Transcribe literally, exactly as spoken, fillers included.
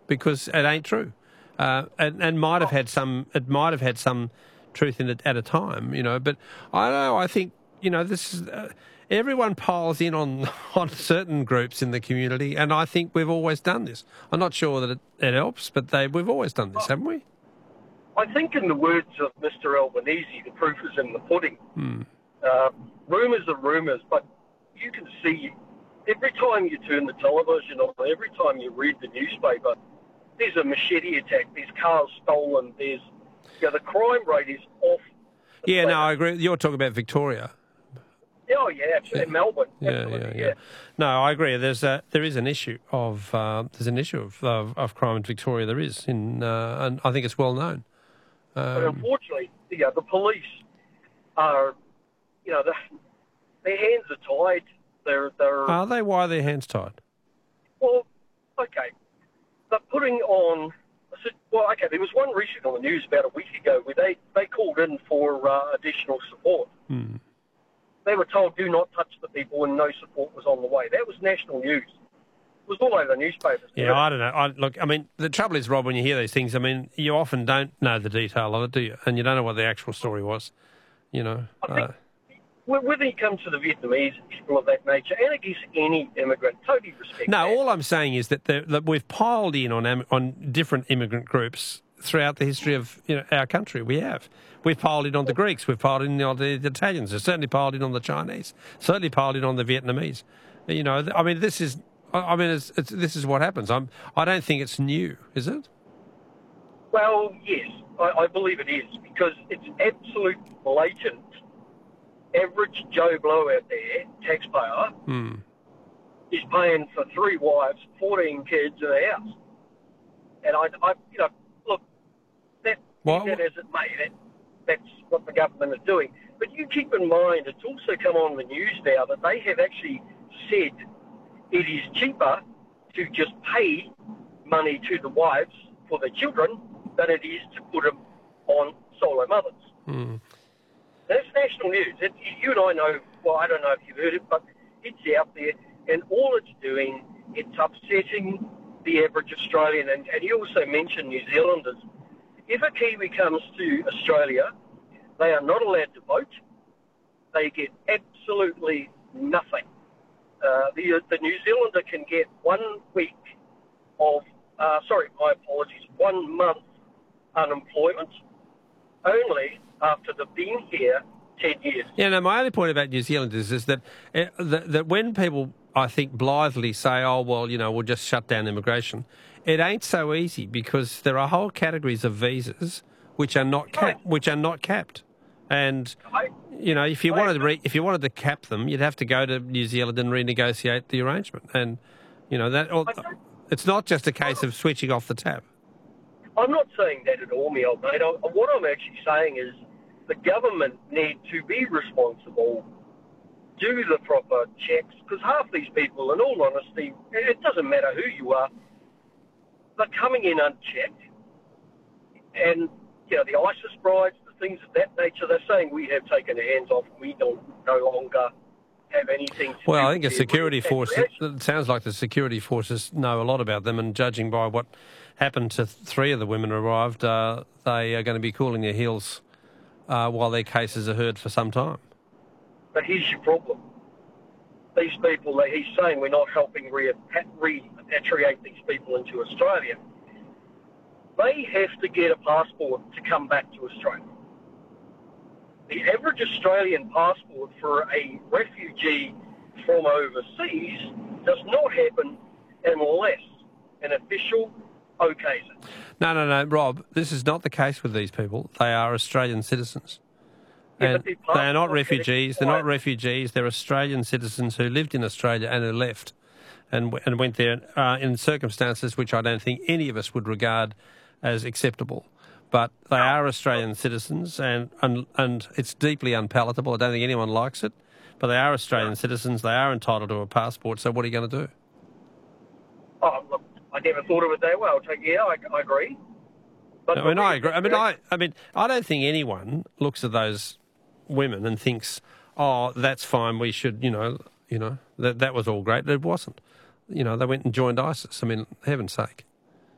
because it ain't true, uh, and, and might have had some. It might have had some truth in it at a time, you know. But I don't know. I think you know this is. Uh, Everyone piles in on, on certain groups in the community, and I think we've always done this. I'm not sure that it, it helps, but they, we've always done this, haven't we? I think in the words of Mister Albanese, the proof is in the pudding. Hmm. Uh, rumours are rumours, but you can see every time you turn the television on, every time you read the newspaper, there's a machete attack, there's cars stolen, there's, you know, the crime rate is off. Yeah, no, I agree. You're talking about Victoria. Oh yeah, absolutely. Yeah. Melbourne. Yeah, Absolutely, yeah, yeah. No, I agree. There's a there is an issue of uh, there's an issue of, of of crime in Victoria. There is, in uh, and I think it's well known. Um, but unfortunately, you know, the police are, you know, the, their hands are tied. They're they're. Are they? Why are their hands tied? Well, okay, they're putting on. I said, well, okay. There was one recently on the news about a week ago where they they called in for uh, additional support. Hmm. They were told, do not touch the people, and no support was on the way. That was national news. It was all over the newspapers. Yeah, I don't know. I, look, I mean, the trouble is, Rob, when you hear these things, I mean, you often don't know the detail of it, do you? And you don't know what the actual story was, you know. I think uh, whether you come to the Vietnamese, people of that nature, and I guess any immigrant, totally respect No, that. all I'm saying is that, the, that we've piled in on on different immigrant groups throughout the history of you know, our country. We have. We've piled in on the Greeks. We've piled in on the Italians. We've certainly piled in on the Chinese. Certainly piled in on the Vietnamese. You know, I mean, this is. I mean, it's, it's, this is what happens. I'm. I don't think it's new, is it? Well, yes, I, I believe it is, because it's absolute blatant. Average Joe Blow out there, taxpayer, Hmm. is paying for three wives, fourteen kids, and a house. And I, I you know, look, that, What? that as it may, that, that's what the government is doing. But you keep in mind, it's also come on the news now that they have actually said it is cheaper to just pay money to the wives for their children than it is to put them on solo mothers. Hmm. That's national news. It, you and I know, well, I don't know if you've heard it, but it's out there, and all it's doing, it's upsetting the average Australian. And, and you also mentioned New Zealanders. If a Kiwi comes to Australia, they are not allowed to vote. They get absolutely nothing. Uh, the, the New Zealander can get one week of, uh, sorry, my apologies, one month unemployment only after they've been here ten years. Yeah, no, my only point about New Zealand is, is that, uh, that that when people, I think, blithely say, oh, well, you know, we'll just shut down immigration, it ain't so easy, because there are whole categories of visas which are not cap- which are not capped. And, I, you know, if you I, wanted to re- if you wanted to cap them, you'd have to go to New Zealand and renegotiate the arrangement. And, you know, that or, it's not just a case of switching off the tap. I'm not saying that at all, me old mate. I, what I'm actually saying is the government need to be responsible, do the proper checks, because half these people, in all honesty, it doesn't matter who you are, they're coming in unchecked. And, you know, the ISIS brides, the things of that nature, they're saying we have taken our hands off, we don't no longer have anything to well, do I think a with security their force, repatriation. it sounds like the security forces know a lot about them, and judging by what happened to three of the women who arrived, uh, they are going to be cooling their heels uh, while their cases are heard for some time. But here's your problem. These people, he's saying we're not helping re- repatriate these people into Australia. They have to get a passport to come back to Australia. The average Australian passport for a refugee from overseas does not happen unless an official okays it. No, no, no, Rob, this is not the case with these people. They are Australian citizens. Yeah, And but their they are not passports refugees. get They're not expired. refugees. They're Australian citizens who lived in Australia and who left and, w- and went there uh, in circumstances which I don't think any of us would regard as acceptable. But they are Australian citizens, and, and and it's deeply unpalatable. I don't think anyone likes it. But they are Australian citizens. They are entitled to a passport. So what are you going to do? Oh, look, I never thought of it that way. I'll take, yeah, I, I agree. But I mean, I agree. I mean, I, I mean, I don't think anyone looks at those women and thinks, "Oh, that's fine. We should, you know, you know, that that was all great." It wasn't. You know, they went and joined ISIS. I mean, heaven's sake.